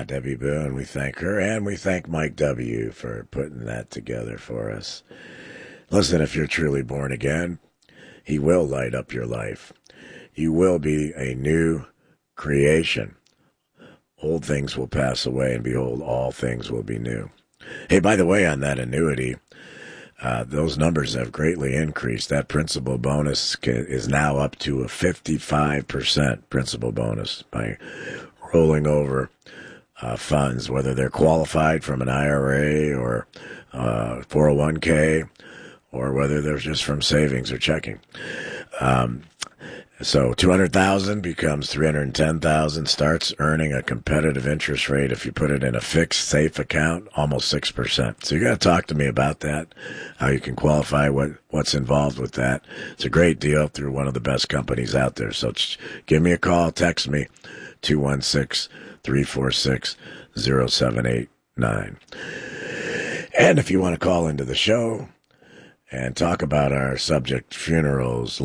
Debbie Boone. We thank her, and we thank Mike W. for putting that together for us. Listen, if you're truly born again, he will light up your life. You will be a new creation. Old things will pass away, and behold, all things will be new. Hey, by the way, on that annuity, those numbers have greatly increased. That principal bonus is now up to a 55% principal bonus by rolling over funds, whether they're qualified from an IRA or 401k, or whether they're just from savings or checking. So 200,000 becomes 310,000, starts earning a competitive interest rate if you put it in a fixed safe account, almost 6%. So you got to talk to me about that, how you can qualify, what's involved with that. It's a great deal through one of the best companies out there. So give me a call, text me, 216-346-0789. And if you want to call into the show and talk about our subject, funerals,